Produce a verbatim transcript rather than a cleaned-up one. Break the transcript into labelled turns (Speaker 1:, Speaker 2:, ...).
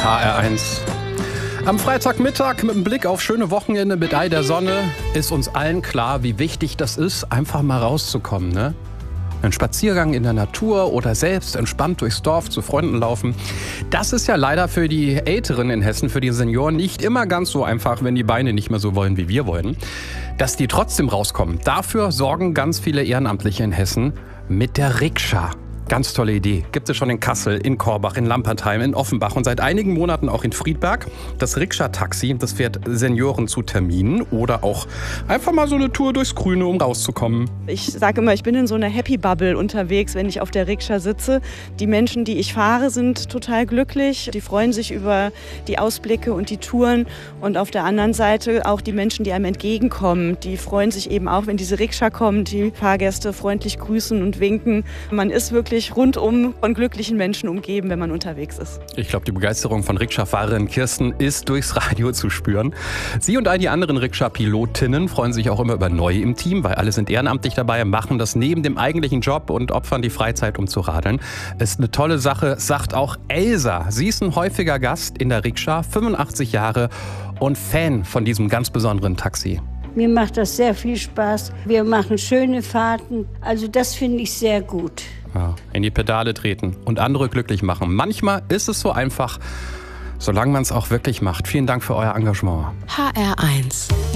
Speaker 1: H R eins. Am Freitagmittag mit einem Blick auf schöne Wochenende mit Ei der Sonne ist uns allen klar, wie wichtig das ist, einfach mal rauszukommen, ne? Ein Spaziergang in der Natur oder selbst entspannt durchs Dorf zu Freunden laufen. Das ist ja leider für die Älteren in Hessen, für die Senioren nicht immer ganz so einfach, wenn die Beine nicht mehr so wollen, wie wir wollen. Dass die trotzdem rauskommen, dafür sorgen ganz viele Ehrenamtliche in Hessen mit der Rikscha. Ganz tolle Idee. Gibt es schon in Kassel, in Korbach, in Lampertheim, in Offenbach und seit einigen Monaten auch in Friedberg. Das Rikscha-Taxi, das fährt Senioren zu Terminen oder auch einfach mal so eine Tour durchs Grüne, um rauszukommen.
Speaker 2: Ich sage immer, ich bin in so einer Happy Bubble unterwegs, wenn ich auf der Rikscha sitze. Die Menschen, die ich fahre, sind total glücklich. Die freuen sich über die Ausblicke und die Touren. Und auf der anderen Seite auch die Menschen, die einem entgegenkommen. Die freuen sich eben auch, wenn diese Rikscha kommt, die Fahrgäste freundlich grüßen und winken. Man ist wirklich rundum von glücklichen Menschen umgeben, wenn man unterwegs ist.
Speaker 1: Ich glaube, die Begeisterung von Rikscha-Fahrerin Kirsten ist durchs Radio zu spüren. Sie und all die anderen Rikscha-Pilotinnen freuen sich auch immer über Neue im Team, weil alle sind ehrenamtlich dabei, machen das neben dem eigentlichen Job und opfern die Freizeit, um zu radeln. Ist eine tolle Sache, sagt auch Elsa. Sie ist ein häufiger Gast in der Rikscha, fünfundachtzig Jahre und Fan von diesem ganz besonderen Taxi.
Speaker 3: Mir macht das sehr viel Spaß. Wir machen schöne Fahrten. Also das finde ich sehr gut.
Speaker 1: Ja, in die Pedale treten und andere glücklich machen. Manchmal ist es so einfach, solange man es auch wirklich macht. Vielen Dank für euer Engagement.
Speaker 4: H R eins